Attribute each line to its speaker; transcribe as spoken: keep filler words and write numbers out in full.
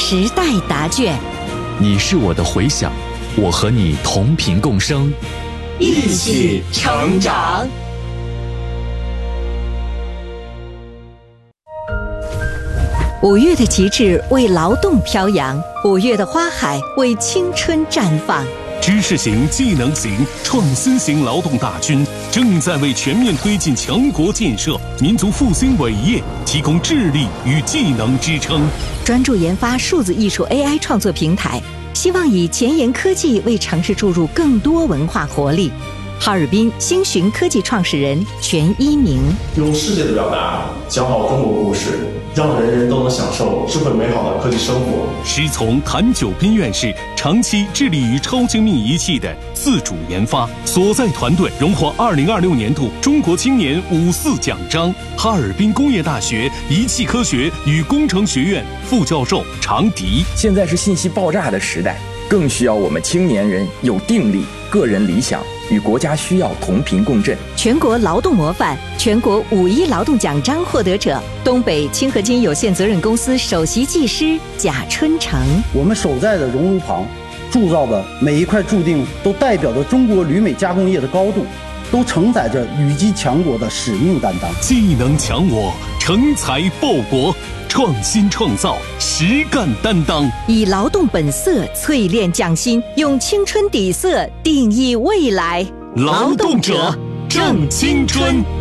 Speaker 1: 时代答卷。
Speaker 2: 你是我的回响，我和你同频共生，
Speaker 3: 一起成长。
Speaker 1: 五月的旗帜为劳动飘扬，五月的花海为青春绽放。
Speaker 4: 知识型、技能型、创新型劳动大军正在为全面推进强国建设、民族复兴伟业提供智力与技能支撑。
Speaker 1: 专注研发数字艺术 A I 创作平台，希望以前沿科技为城市注入更多文化活力。哈尔滨星寻科技创始人全一鸣，
Speaker 5: 用世界的表达讲好中国故事，让人人都能享受智慧美好的科技生活。
Speaker 4: 师从谭九斌院士长期致力于超精密仪器的自主研发，所在团队荣获二零二六年度中国青年五四奖章。哈尔滨工业大学仪器科学与工程学院副教授常迪，
Speaker 6: 现在是信息爆炸的时代，更需要我们青年人有定力、个人理想，与国家需要同频共振。
Speaker 1: 全国劳动模范、全国五一劳动奖章获得者，东北清合金有限责任公司首席技师贾春成。
Speaker 7: 我们守在的熔炉旁，铸造的每一块铸锭都代表着中国铝镁加工业的高度，都承载着铝基强国的使命担当。
Speaker 4: 技能强我，成才报国，创新创造，实干担当，
Speaker 1: 以劳动本色淬炼匠心，用青春底色定义未来。
Speaker 4: 劳动者正青春。